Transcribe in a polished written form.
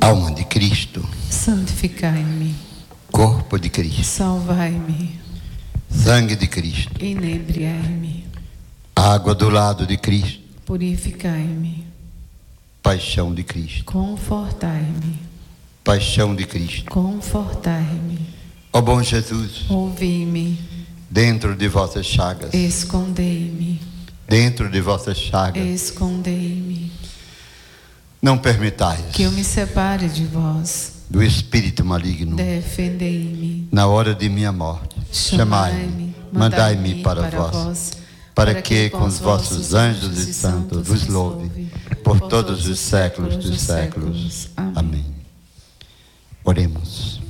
Alma de Cristo, santificai-me. corpo de Cristo, Salvai-me. sangue de Cristo, Inebriai-me. água do lado de Cristo, Purificai-me. paixão de Cristo, Confortai-me. paixão de Cristo. Confortai-me. Ó bom Jesus, Ouvi-me. dentro de vossas chagas, Escondei-me. dentro de vossas chagas, Escondei-me. não permitais Que eu me separe de vós. do espírito maligno. Defendei-me. Na hora de minha morte, chamai-me, mandai-me para vós, para que com os vossos anjos e santos vos louve por todos os séculos dos séculos. Amém. Oremos.